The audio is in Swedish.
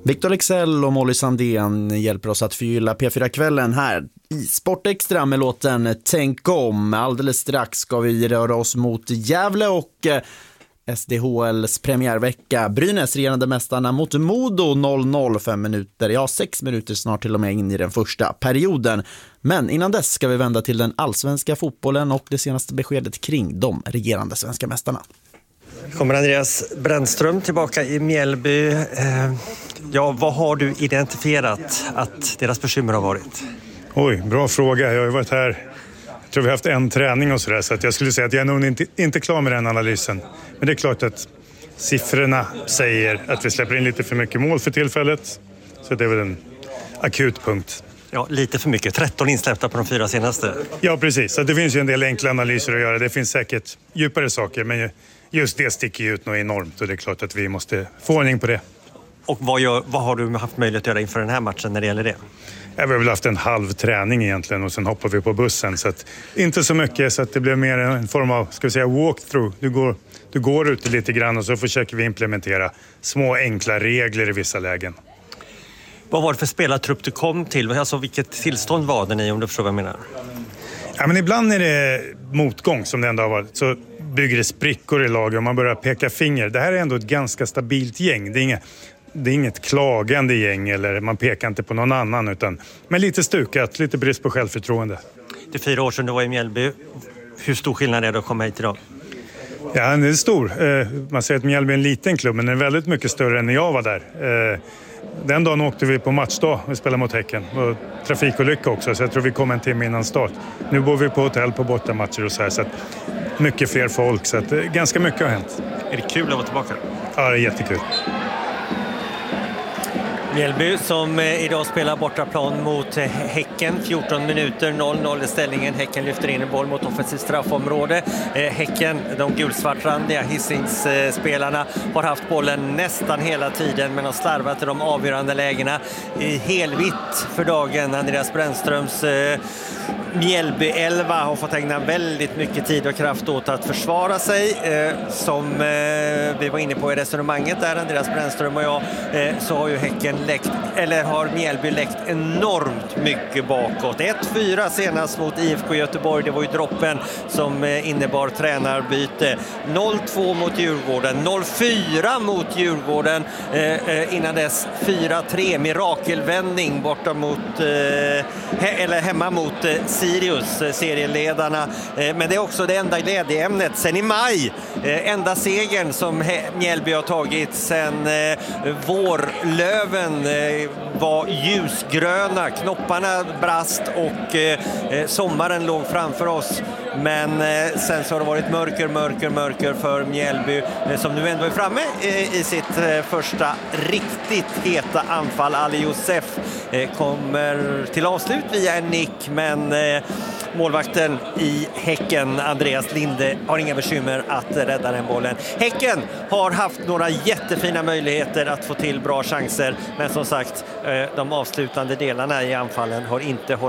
Victor Leksell och Molly Sandén hjälper oss att förgylla P4-kvällen här i Sport Extra med låten Tänk om. Alldeles strax ska vi röra oss mot Gävle och SDHLs premiärvecka. Brynäs, regerande mästarna, mot Modo 0-0, 5 minuter. Ja, 6 minuter snart till och med in i den första perioden. Men innan dess ska vi vända till den allsvenska fotbollen och det senaste beskedet kring de regerande svenska mästarna. Kommer Andreas Brännström tillbaka i Mjällby. Vad har du identifierat att deras bekymmer har varit? Oj, bra fråga. Jag har ju varit här, jag tror vi har haft en träning och sådär, så att jag skulle säga att jag är nog inte klar med den analysen. Men det är klart att siffrorna säger att vi släpper in lite för mycket mål för tillfället. Så det är väl en akut punkt. Ja, lite för mycket. 13 insläppta på de 4 senaste. Ja, precis. Så det finns ju en del enkla analyser att göra. Det finns säkert djupare saker, men just det sticker ju ut något enormt och det är klart att vi måste få ordning på det. Och vad har du haft möjlighet att göra inför den här matchen när det gäller det? Vi har väl haft en halv träning egentligen och sen hoppar vi på bussen. Så att, inte så mycket, så att det blev mer en form av, ska vi säga, walkthrough. Du går ute lite grann och så försöker vi implementera små enkla regler i vissa lägen. Vad var det för spelartrupp du kom till? Alltså vilket tillstånd var den i, om du förstår vad jag menar? Ja, men ibland är det motgång som det ändå har varit. Så bygger det sprickor i laget och man börjar peka finger. Det här är ändå ett ganska stabilt gäng. Det är inget klagande gäng eller man pekar inte på någon annan, men lite stukat, lite brist på självförtroende. Det är 4 år sedan du var i Mjällby. Hur stor skillnad är det att komma hit idag? Ja, det är stor. Man säger att Mjällby är en liten klubb, men den är väldigt mycket större än när jag var där. Den dagen åkte vi på matchdag och spelade mot Häcken. Och trafikolycka också, så jag tror vi kom en timme innan start. Nu bor vi på hotell på bortamatcher och så här, så att mycket fler folk, så att ganska mycket har hänt. Är det kul att vara tillbaka? Ja, det är jättekul. Mjällby som idag spelar bortaplan mot Häcken, 14 minuter, 0-0 i ställningen. Häcken lyfter in en boll mot offensivt straffområde. Häcken, de gulsvartrandiga Hisings-spelarna, har haft bollen nästan hela tiden men har slarvat i de avgörande lägena. Helvitt för dagen. Andreas Brännströms Mjällby 11 har fått ägna väldigt mycket tid och kraft åt att försvara sig. Som vi var inne på i resonemanget där, Andreas Brännström och jag, så har ju Häcken har Mjällby läckt enormt mycket bakåt. 1-4 senast mot IFK Göteborg, det var ju droppen som innebar tränarbyte. 0-2 mot Djurgården, 0-4 mot Djurgården, innan dess 4-3, mirakelvändning borta mot hemma mot Sirius, serieledarna. Men det är också det enda glädjeämnet sen i maj. Enda segern som Mjällby har tagit sen vårlöven var ljusgröna. Knopparna brast och sommaren låg framför oss. Men sen så har det varit mörker för Mjällby som nu ändå är framme i sitt första riktigt heta anfall. Ali Josef kommer till avslut via en nick, men målvakten i Häcken, Andreas Linde, har inga bekymmer att rädda den bollen. Häcken har haft några jättefina möjligheter att få till bra chanser, men som sagt, de avslutande delarna i anfallen har inte hållit.